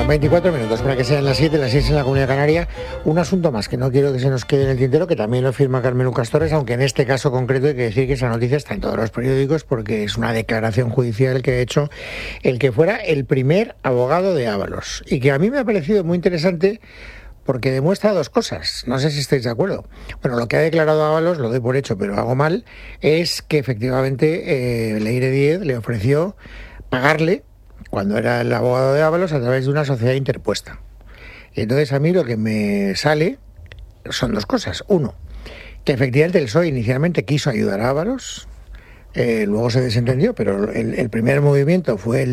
Faltan 24 minutos para que sean las 7, las 6 en la Comunidad Canaria. Un asunto más que no quiero que se nos quede en el tintero, que también lo firma Carmen Lucas Torres, aunque en este caso concreto hay que decir que esa noticia está en todos los periódicos porque es una declaración judicial que ha hecho el que fuera el primer abogado de Ábalos y que a mí me ha parecido muy interesante porque demuestra dos cosas. No sé si estáis de acuerdo. Bueno, lo que ha declarado Ábalos, lo doy por hecho, pero hago mal, es que efectivamente Leire Díez le ofreció pagarle cuando era el abogado de Ábalos a través de una sociedad interpuesta. Y entonces a mí lo que me sale son dos cosas. Uno, que efectivamente el PSOE inicialmente quiso ayudar a Ábalos, luego se desentendió, pero el primer movimiento fue el